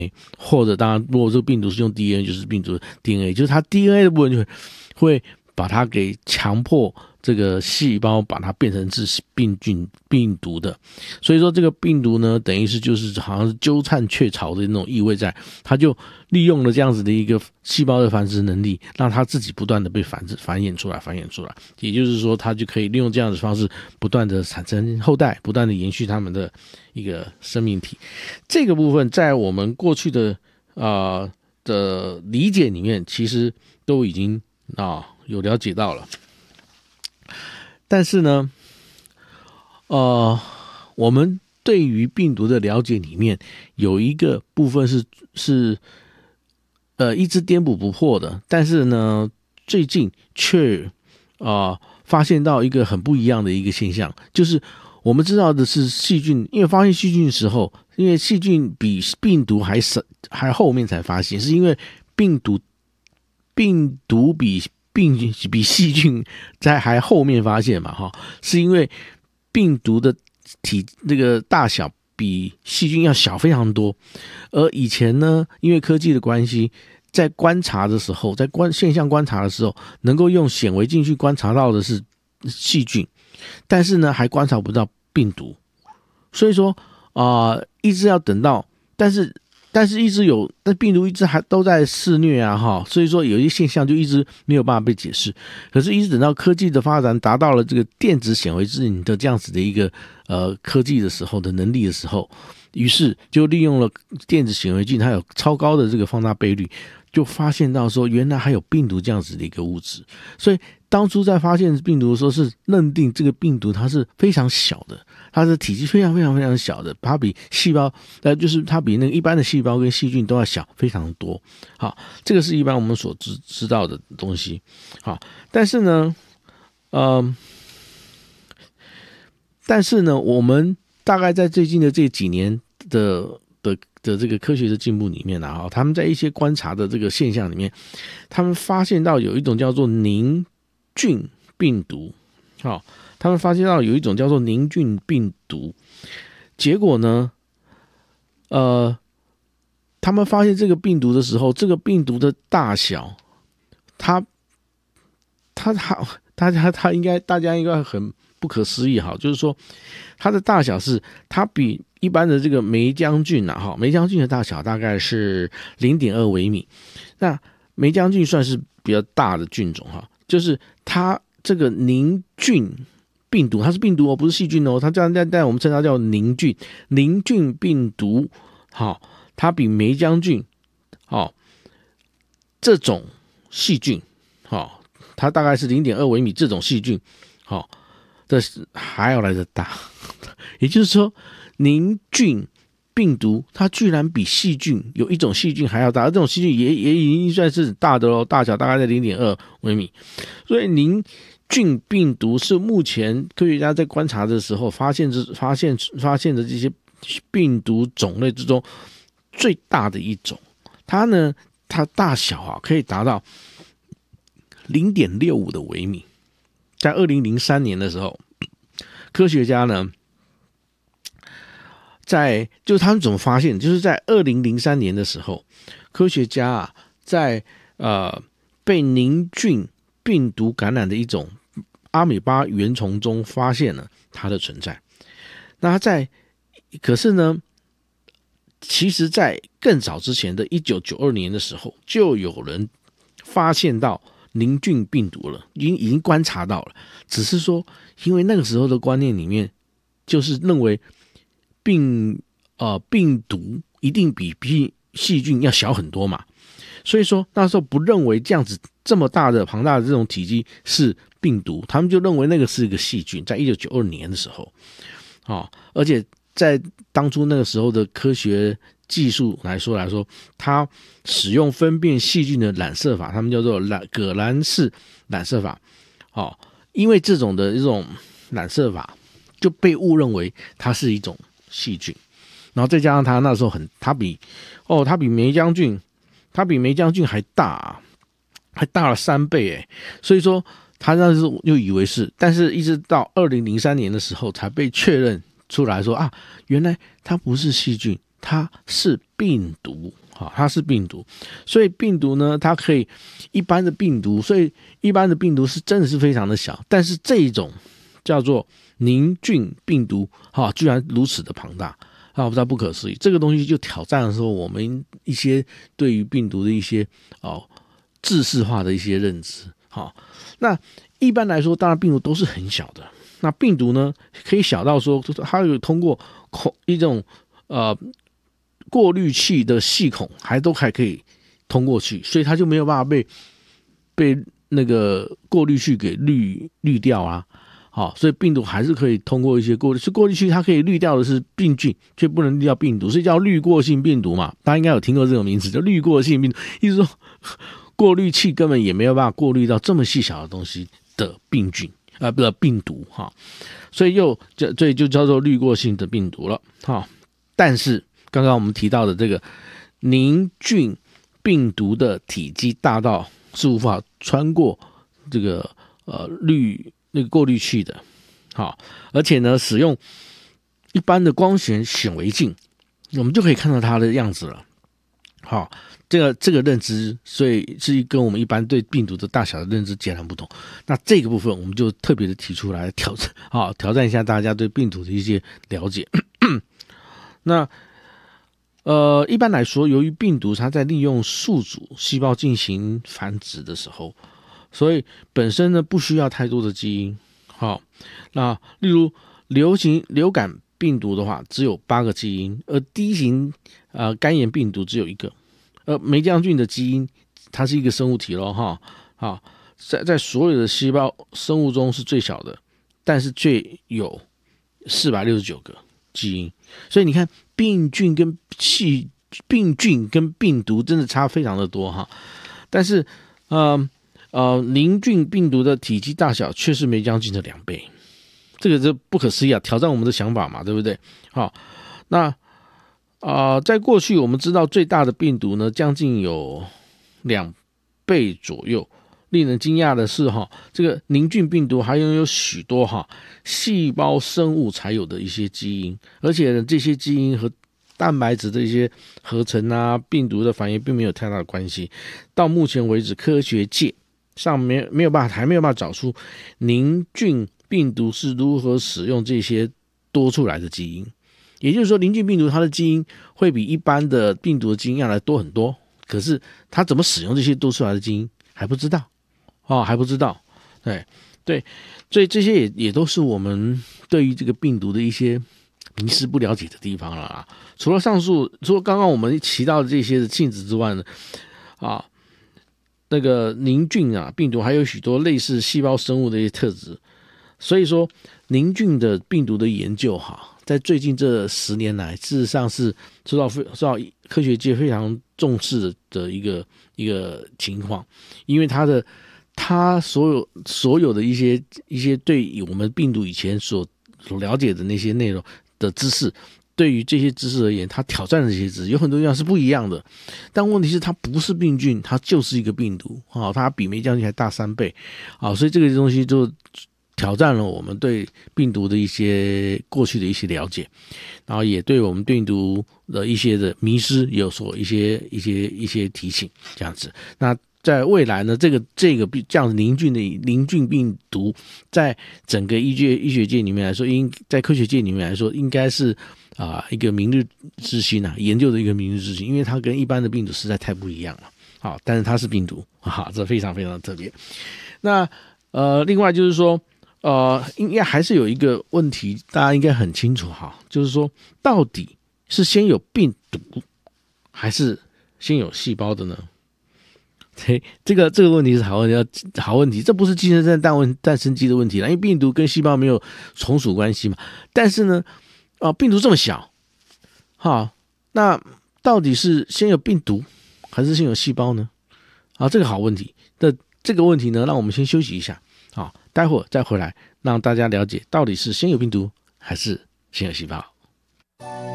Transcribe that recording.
或者当然如果这个病毒是用 DNA 就是病毒的 DNA， 就是它 DNA 的部分就会把它给强迫这个细胞把它变成是病毒的，所以说这个病毒呢，等于是就是好像是鸠占鹊巢的那种意味在，它就利用了这样子的一个细胞的繁殖能力，让它自己不断的被繁衍出来，也就是说，它就可以利用这样的方式，不断的产生后代，不断的延续他们的一个生命体。这个部分在我们过去的的理解里面，其实都已经有了解到了。但是呢，我们对于病毒的了解里面有一个部分是一直颠扑不破的，但是呢，最近却发现到一个很不一样的一个现象，就是我们知道的是细菌，因为发现细菌的时候，因为细菌比病毒还后面才发现，是因为病毒比细菌在还后面发现嘛，是因为病毒的这个大小比细菌要小非常多，而以前呢，因为科技的关系，在观察的时候，在现象观察的时候，能够用显微镜去观察到的是细菌，但是呢，还观察不到病毒，所以说一直要等到，但是一直有，但病毒一直还都在肆虐所以说有一些现象就一直没有办法被解释。可是，一直等到科技的发展达到了这个电子显微镜的这样子的一个科技的时候的能力的时候，于是就利用了电子显微镜，它有超高的这个放大倍率，就发现到说原来还有病毒这样子的一个物质。所以当初在发现病毒的时候，是认定这个病毒它是非常小的。它的体积非常非常非常小的，它比细胞就是它比那个一般的细胞跟细菌都要小非常多。好，这个是一般我们所知道的东西。好，但是呢，我们大概在最近的这几年的这个科学的进步里面他们在一些观察的这个现象里面，他们发现到有一种叫做凝菌病毒。好，他们发现到有一种叫做凝菌病毒，结果呢，他们发现这个病毒的时候，这个病毒的大小，它应该大家应该很不可思议就是说它的大小是它比一般的这个梅浆菌梅浆菌的大小大概是 0.2 微米，那梅浆菌算是比较大的菌种就是它这个凝菌病毒，它是病毒不是细菌它这样，但我们称它叫凝菌病毒。它比梅浆菌这种细菌它大概是 0.2 微米这种细菌这还要来得大。也就是说，凝菌病毒它居然比细菌有一种细菌还要大，这种细菌也已经算是大的咯，大小大概在 0.2 微米。所以凝菌病毒是目前科学家在观察的时候发现的这些病毒种类之中最大的一种。它大小可以达到 0.65 的微米。在2003年的时候，科学家呢就是他们怎么发现，就是在2003年的时候，科学家在被凝菌病毒感染的一种阿米巴原虫中发现了它的存在。可是呢，其实在更早之前的1992年的时候，就有人发现到凝菌病毒了，已经观察到了，只是说因为那个时候的观念里面就是认为病毒一定比细菌要小很多嘛，所以说那时候不认为这样子这么大的庞大的这种体积是病毒，他们就认为那个是一个细菌。在1992年的时候而且在当初那个时候的科学技术来说，它使用分辨细菌的染色法，他们叫做葛兰氏染色法因为这种染色法就被误认为它是一种细菌，然后再加上它那时候它比梅浆菌还大了3倍所以说他那时候就以为是，但是一直到2003年的时候才被确认出来说原来它不是细菌， 它是病毒，它是病毒，所以病毒呢，它可以一般的病毒，所以一般的病毒是真的是非常的小，但是这种叫做凝菌病毒，居然如此的庞大，不知道不可思议。这个东西就挑战的时候，我们一些对于病毒的一些制式化的一些认知。那一般来说，当然病毒都是很小的。那病毒呢，可以小到说，它有通过一种过滤器的细孔，还可以通过去，所以它就没有办法被那个过滤器给滤掉啊。所以病毒还是可以通过一些过滤器，它可以滤掉的是病菌，却不能滤掉病毒，所以叫滤过性病毒嘛。大家应该有听过这种名词，叫滤过性病毒，意思说过滤器根本也没有办法过滤到这么细小的东西的病菌。不是病毒所以就叫做滤过性的病毒了但是刚刚我们提到的这个凝菌病毒的体积大到是无法穿过这个那个过滤器的而且呢，使用一般的光学显微镜，我们就可以看到它的样子了。这个认知，所以是跟我们一般对病毒的大小的认知截然不同。那这个部分我们就特别的提出来挑战一下大家对病毒的一些了解。那一般来说，由于病毒它在利用宿主细胞进行繁殖的时候，所以本身呢不需要太多的基因。那例如流感病毒的话，只有8个基因，而第一型肝炎病毒只有1个。梅将军的基因，它是一个生物体咯在所有的细胞生物中是最小的，但是却有469个基因。所以你看，病菌跟病毒真的差非常的多但是凝菌病毒的体积大小却是梅将军的2倍，这个是不可思议挑战我们的想法嘛，对不对？那在过去我们知道最大的病毒呢，将近有2倍左右。令人惊讶的是这个凝菌病毒还拥有许多细胞生物才有的一些基因，而且呢，这些基因和蛋白质的一些合成病毒的反应并没有太大的关系。到目前为止，科学界上还没有办法找出凝菌病毒是如何使用这些多出来的基因。也就是说，凝菌病毒它的基因会比一般的病毒的基因要来多很多，可是它怎么使用这些多出来的基因还不知道还不知道。对，所以这些也都是我们对于这个病毒的一些迷思不了解的地方了除了刚刚我们提到的这些的性质之外呢，那个凝菌病毒还有许多类似细胞生物的一些特质。所以说，凝菌的病毒的研究在最近这10年来，事实上是受到科学界非常重视的一个情况，因为它所有的一些对于我们病毒以前所了解的那些内容的知识，对于这些知识而言，它挑战的这些知识有很多地方是不一样的。但问题是，它不是病菌，它就是一个病毒它比梅将军还大3倍所以这个东西就挑战了我们对病毒的过去的一些了解，然后也对我们病毒的一些的迷思也有所一些提醒，这样子。那在未来呢，这样的凝菌病毒，在整个医学界里面来说，在科学界里面来说，应该是一个明日之星研究的一个明日之星，因为它跟一般的病毒实在太不一样了但是它是病毒这非常非常特别。那另外就是说。应该还是有一个问题，大家应该很清楚就是说，到底是先有病毒还是先有细胞的呢？这个问题是好问题，这不是寄生蛋诞生鸡的问题了，因为病毒跟细胞没有从属关系嘛。但是呢，病毒这么小，那到底是先有病毒还是先有细胞呢？这个好问题。这个问题呢，让我们先休息一下。待会儿再回来让大家了解到底是先有病毒还是先有细胞。